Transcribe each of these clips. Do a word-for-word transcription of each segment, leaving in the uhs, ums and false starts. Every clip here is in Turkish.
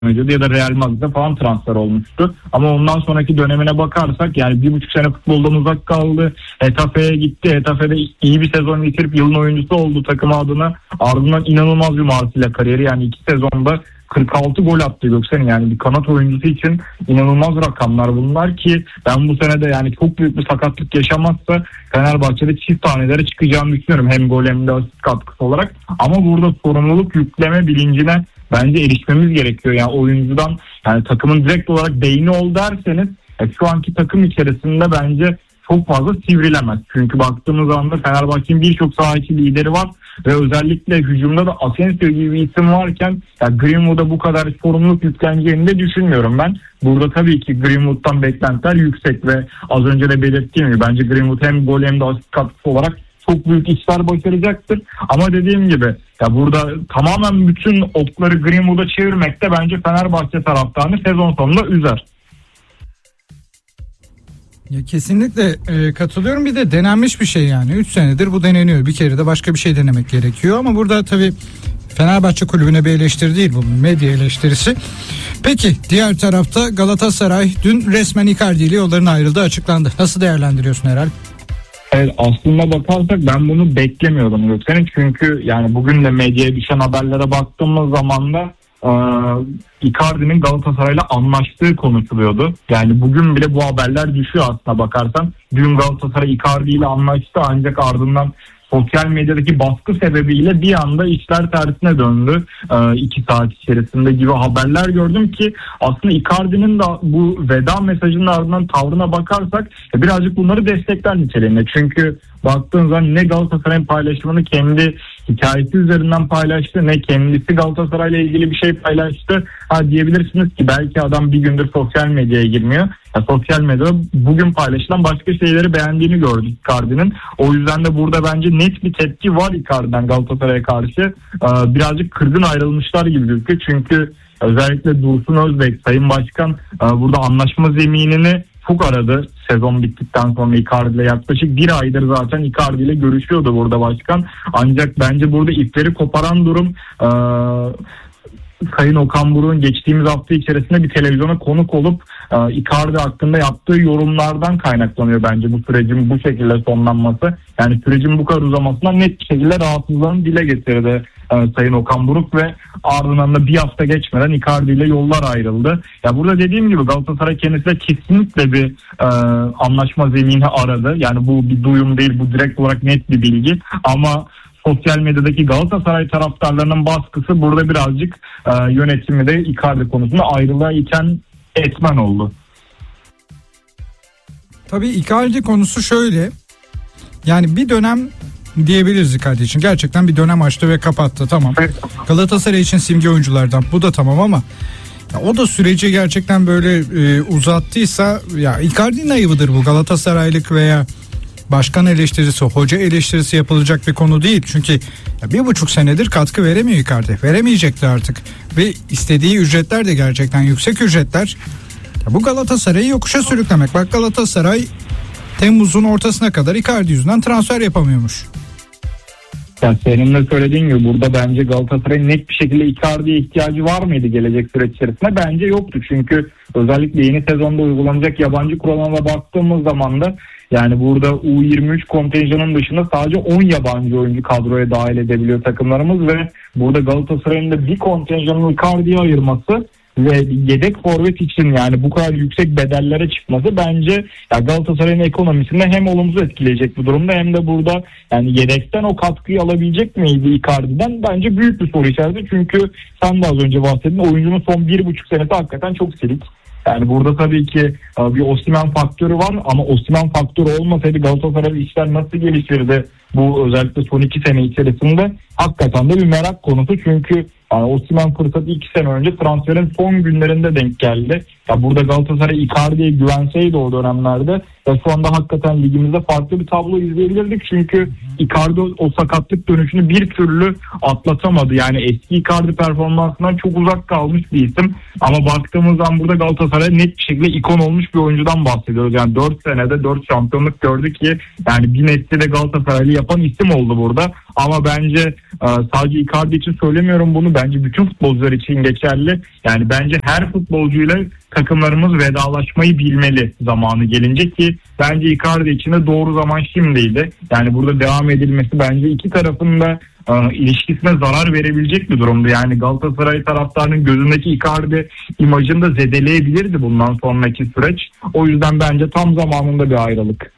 ediyordu ya da Real Madrid'e falan transfer olmuştu. Ama ondan sonraki dönemine bakarsak yani bir buçuk sene futboldan uzak kaldı. Getafe'ye gitti. Getafe'de iyi bir sezon geçirip yılın oyuncusu oldu takım adına. Ardından inanılmaz bir Marsilya kariyeri, yani iki sezonda kırk altı gol attı Göksel'in, yani bir kanat oyuncusu için inanılmaz rakamlar bunlar ki ben bu sene de yani çok büyük bir sakatlık yaşamazsa Fenerbahçe'de çift tanelere çıkacağını düşünüyorum hem gol hem de asist katkısı olarak. Ama burada sorumluluk yükleme bilincine bence erişmemiz gerekiyor. Yani oyuncudan, yani takımın direkt olarak beyni ol derseniz e, şu anki takım içerisinde bence çok fazla sivrilemez. Çünkü baktığımız anda Fenerbahçe'nin birçok saha içi lideri var ve özellikle hücumda da Asensio gibi bir isim varken ya Greenwood'a bu kadar sorumluluk yükleneceğini de düşünmüyorum ben. Burada tabii ki Greenwood'dan beklentiler yüksek ve az önce de belirttiğim gibi bence Greenwood hem gol hem de asist katkısı olarak çok büyük işler başaracaktır. Ama dediğim gibi ya burada tamamen bütün okları Greenwood'a çevirmek de bence Fenerbahçe taraftarını sezon sonunda üzer. Ya kesinlikle e, katılıyorum. Bir de denenmiş bir şey yani. üç senedir bu deneniyor. Bir kere de başka bir şey denemek gerekiyor. Ama burada tabii Fenerbahçe kulübüne bir eleştiri değil bu, medya eleştirisi. Peki diğer tarafta Galatasaray dün resmen Icardi ile yollarına ayrıldı, açıklandı. Nasıl değerlendiriyorsun Erel? Evet, aslında bakarsak ben bunu beklemiyordum Göksel'in, çünkü yani bugün de medyaya düşen haberlere baktığımız zaman da e, Icardi'nin Galatasaray'la anlaştığı konuşuluyordu. Yani bugün bile bu haberler düşüyor aslına bakarsan. Dün Galatasaray Icardi ile anlaştı ancak ardından sosyal medyadaki baskı sebebiyle bir anda işler tersine döndü. Ee, iki saat içerisinde gibi haberler gördüm ki aslında Icardi'nin de bu veda mesajının ardından tavrına bakarsak birazcık bunları destekler niteliğinde. Çünkü baktığınız zaman ne Galatasaray'ın paylaşımını kendi hikayesi üzerinden paylaştı, ne kendisi Galatasaray'la ilgili bir şey paylaştı. Ha diyebilirsiniz ki belki adam bir gündür sosyal medyaya girmiyor. Ya sosyal medyada bugün paylaşılan başka şeyleri beğendiğini gördük Icardi'nin. O yüzden de burada bence net bir tepki var Icardi'den Galatasaray'a karşı. Ee, birazcık kırgın ayrılmışlar gibi gözüküyor. Çünkü özellikle Dursun Özbek, Sayın Başkan e, burada anlaşma zeminini çok aradı sezon bittikten sonra Icardi ile. Yaklaşık bir aydır zaten Icardi ile görüşüyordu burada başkan. Ancak bence burada ipleri koparan durum e, Sayın Okan Buruk'un geçtiğimiz hafta içerisinde bir televizyona konuk olup e, Icardi hakkında yaptığı yorumlardan kaynaklanıyor bence bu sürecin bu şekilde sonlanması. Yani sürecin bu kadar uzamasından net bir şekilde rahatsızlığını dile getirdi e, Sayın Okan Buruk ve ardından da bir hafta geçmeden Icardi ile yollar ayrıldı. Ya burada dediğim gibi Galatasaray kendisiyle kesinlikle bir e, anlaşma zemini aradı. Yani bu bir duyum değil, bu direkt olarak net bir bilgi ama sosyal medyadaki Galatasaray taraftarlarının baskısı burada birazcık e, yönetimi de Icardi konusunda ayrılığa iten etmen oldu. Tabii Icardi konusu şöyle. Yani bir dönem diyebiliriz Icardi için. Gerçekten bir dönem açtı ve kapattı, tamam. Galatasaray için simge oyunculardan bu da tamam ama ya o da süreci gerçekten böyle e, uzattıysa ya Icardi'nin ayıbıdır bu. Galatasaraylık veya başkan eleştirisi, hoca eleştirisi yapılacak bir konu değil. Çünkü bir buçuk senedir katkı veremiyor Icardi. Veremeyecekti artık. Ve istediği ücretler de gerçekten yüksek ücretler. Bu Galatasaray'ı yokuşa sürüklemek. Bak Galatasaray Temmuz'un ortasına kadar Icardi yüzünden transfer yapamıyormuş. Yani senin de söylediğin gibi burada bence Galatasaray'ın net bir şekilde Icardi'ye ihtiyacı var mıydı gelecek süreç içerisinde? Bence yoktu. Çünkü özellikle yeni sezonda uygulanacak yabancı kuralına baktığımız zaman da yani burada U yirmi üç kontenjanının dışında sadece on yabancı oyuncu kadroya dahil edebiliyor takımlarımız ve burada Galatasaray'ın da bir kontenjanını Icardi'ye ayırması ve yedek forvet için yani bu kadar yüksek bedellere çıkması bence ya Galatasaray'ın ekonomisinde hem olumsuz etkileyecek bu durumda hem de burada yani yedekten o katkıyı alabilecek miydi Icardi'den? Bence büyük bir soru işareti. Çünkü sen de az önce bahsettin, oyuncunun son bir buçuk senesi hakikaten çok silik. Yani burada tabii ki bir Osimhen faktörü var ama Osimhen faktörü olmasaydı Galatasaray'da işler nasıl gelişirdi bu özellikle son iki sene içerisinde hakikaten de bir merak konusu. Çünkü yani Osimhen fırsatı iki sene önce transferin son günlerinde denk geldi. Ya burada Galatasaray Icardi'ye güvenseydi o dönemlerde ya şu anda hakikaten ligimizde farklı bir tablo izleyebilirdik. Çünkü Icardi o sakatlık dönüşünü bir türlü atlatamadı. Yani eski Icardi performansından çok uzak kalmış bir isim. Ama baktığımız zaman burada Galatasaray net bir şekilde ikon olmuş bir oyuncudan bahsediyoruz. Yani dört senede dört şampiyonluk gördü ki yani bir nesli de Galatasaraylı yapan isim oldu burada. Ama bence sadece Icardi için söylemiyorum bunu. Bence bütün futbolcular için geçerli. Yani bence her futbolcuyla takımlarımız vedalaşmayı bilmeli zamanı gelince ki bence Icardi için de doğru zaman şimdiydi. Yani burada devam edilmesi bence iki tarafın da e, ilişkisine zarar verebilecek bir durumdu. Yani Galatasaray taraftarının gözündeki Icardi imajını da zedeleyebilirdi bundan sonraki süreç. O yüzden bence tam zamanında bir ayrılık.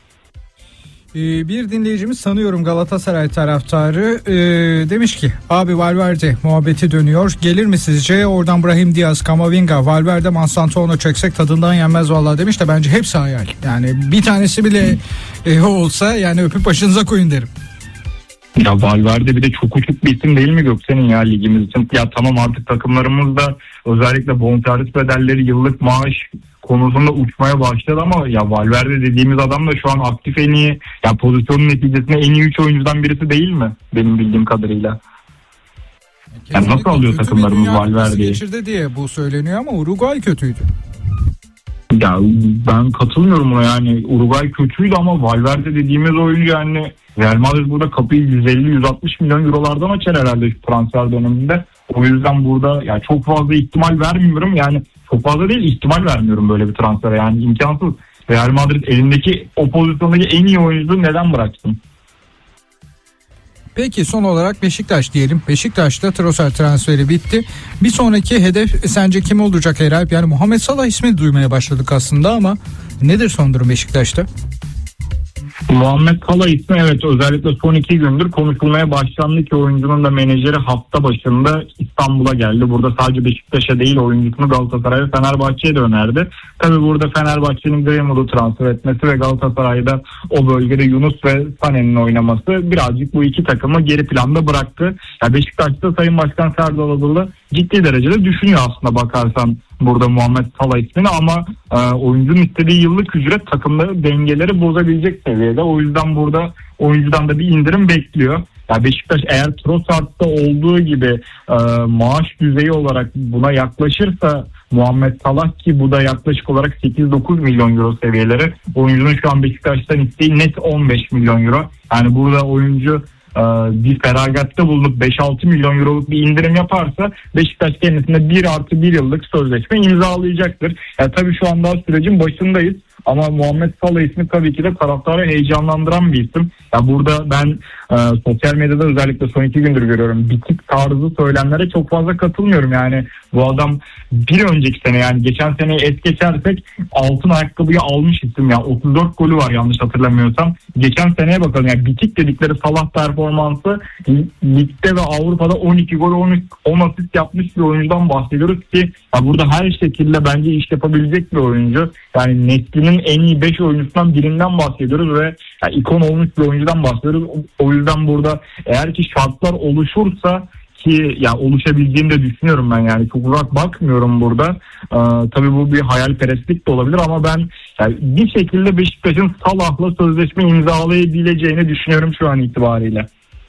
Bir dinleyicimiz sanıyorum Galatasaray taraftarı e, demiş ki abi Valverde muhabbeti dönüyor. Gelir mi sizce? Oradan Brahim Diaz, Camavinga, Valverde, Mansanto'nu çeksek tadından yenmez vallahi demiş de bence hepsi hayal. Yani bir tanesi bile e, olsa yani öpüp başınıza koyun derim. Ya Valverde bir de çok uçuk bir isim değil mi Göksen'in ya ligimiz için? Ya tamam artık takımlarımızda özellikle bonservis bedelleri, yıllık maaş konusunda uçmaya başladı ama ya Valverde dediğimiz adam da şu an aktif en iyi, ya pozisyonun neticesinde en iyi üç oyuncudan birisi değil mi benim bildiğim kadarıyla? Yani nasıl alıyor takımlarımız Valverde'yi? Geçirdi diye bu söyleniyor ama Uruguay kötüydü. Ya ben katılmıyorum buna, yani Uruguay kötüydü ama Valverde dediğimiz oyuncu yani Real Madrid burada kapıyı yüz elli yüz altmış milyon eurolardan açar herhalde şu transfer döneminde. O yüzden burada yani çok fazla ihtimal vermiyorum, yani çok fazla değil ihtimal vermiyorum böyle bir transfere, yani imkansız. Real Madrid elindeki o pozisyondaki en iyi oyuncuyu neden bıraksın? Peki son olarak Beşiktaş diyelim. Beşiktaş'ta Trossard transferi bitti. Bir sonraki hedef sence kim olacak Eralp? Yani Muhammed Salah ismini duymaya başladık aslında ama nedir son durum Beşiktaş'ta? Muhammed Salah ismi evet özellikle son iki gündür konuşulmaya başlandı ki oyuncunun da menajeri hafta başında İstanbul'a geldi. Burada sadece Beşiktaş'a değil oyuncusunu Galatasaray'a, Fenerbahçe'ye de önerdi. Tabii burada Fenerbahçe'nin Greenwood'u transfer etmesi ve Galatasaray'da o bölgede Yunus ve Sané'nin oynaması birazcık bu iki takımı geri planda bıraktı. Yani Beşiktaş'ta Sayın Başkan Serdar Adalı ciddi derecede düşünüyor aslında bakarsan burada Muhammed Salah ismini ama e, oyuncunun istediği yıllık ücret takımda dengeleri bozabilecek seviyede. O yüzden burada oyuncudan da bir indirim bekliyor. Yani Beşiktaş eğer Trossard'da olduğu gibi e, maaş düzeyi olarak buna yaklaşırsa Muhammed Salah, ki bu da yaklaşık olarak sekiz dokuz milyon euro seviyeleri, oyuncunun şu an Beşiktaş'tan isteği net on beş milyon euro. Yani burada oyuncu bir feragatta bulunup beş altı milyon euroluk bir indirim yaparsa Beşiktaş kendisine bir artı bir yıllık sözleşme imzalayacaktır. Yani tabii şu anda sürecin başındayız ama Muhammed Salah ismi tabii ki de taraftarı heyecanlandıran bir isim. Ya burada ben e, sosyal medyada özellikle son iki gündür görüyorum. Bitik tarzı söylemlere çok fazla katılmıyorum. Yani bu adam bir önceki sene, yani geçen seneyi es geçersek altın ayakkabıyı almış isim ya. otuz dört golü var yanlış hatırlamıyorsam. Geçen seneye bakalım, yani bitik dedikleri Salah performansı ligde ve Avrupa'da on iki gol on asist yapmış bir oyuncudan bahsediyoruz ki ya burada her şekilde bence iş yapabilecek bir oyuncu. Yani neslinin en iyi beş oyuncusundan birinden bahsediyoruz ve yani ikon olmuş bir oyuncudan bahsediyoruz. O yüzden burada eğer ki şartlar oluşursa, ki ya oluşabildiğini de düşünüyorum ben, yani çok uzak bakmıyorum burada. Ee, tabii bu bir hayalperestlik de olabilir ama ben yani bir şekilde Beşiktaş'ın Salah'la sözleşme imzalayabileceğini düşünüyorum şu an itibariyle.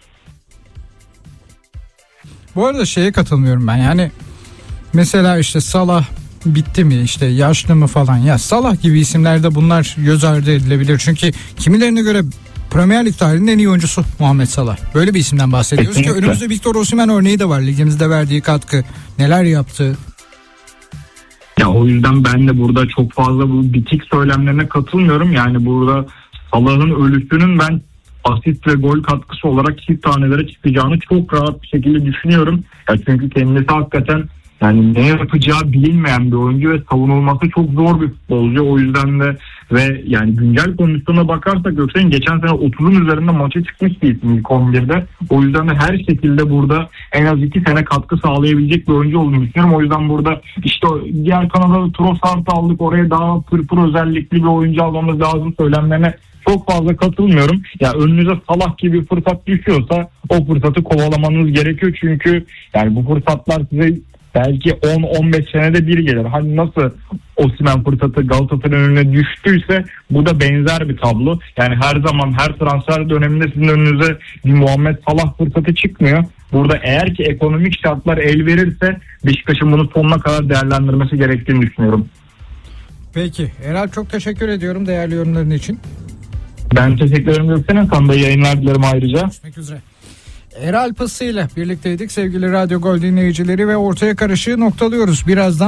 Bu arada şeye katılmıyorum ben, yani mesela işte Salah bitti mi, işte yaşlı mı falan, ya Salah gibi isimlerde bunlar göz ardı edilebilir çünkü kimilerine göre Premier Lig tarihinin en iyi oyuncusu Muhammed Salah. Böyle bir isimden bahsediyoruz. Kesinlikle. Ki önümüzde Victor Osimhen örneği de var. Ligimizde verdiği katkı, neler yaptı. Ya o yüzden ben de burada çok fazla bu bitik söylemlerine katılmıyorum. Yani burada Salah'ın ölüsünün ben asist ve gol katkısı olarak çift tanelere çıkacağını çok rahat bir şekilde düşünüyorum. Ya çünkü kendisi hakikaten yani ne yapacağı bilinmeyen bir oyuncu ve savunulması çok zor bir futbolcu. O yüzden de ve yani güncel kondisyona bakarsak Göksel'in geçen sene otuzun üzerinde maça çıkmış bir isim ilk on birde. O yüzden de her şekilde burada en az iki sene katkı sağlayabilecek bir oyuncu olduğunu düşünüyorum. O yüzden burada işte diğer kanada Trossard'ı aldık, oraya daha pırpır özellikli bir oyuncu almamız lazım söylemlerine çok fazla katılmıyorum. Ya önünüze Salah gibi fırsat düşüyorsa o fırsatı kovalamanız gerekiyor. Çünkü yani bu fırsatlar size belki on on beş senede bir gelir. Hani nasıl Osimhen fırsatı Galatasaray'ın önüne düştüyse bu da benzer bir tablo. Yani her zaman her transfer döneminde sizin önünüze bir Muhammed Salah fırsatı çıkmıyor. Burada eğer ki ekonomik şartlar el verirse Beşiktaş'ın bunu sonuna kadar değerlendirmesi gerektiğini düşünüyorum. Peki Eralp, çok teşekkür ediyorum değerli yorumların için. Ben teşekkür ederim Gökçen'e. Sana da yayınlar dilerim ayrıca. Görüşmek üzere. Eralp Aslı ile birlikteydik sevgili Radyo Gol dinleyicileri ve Ortaya Karışığı noktalıyoruz. Birazdan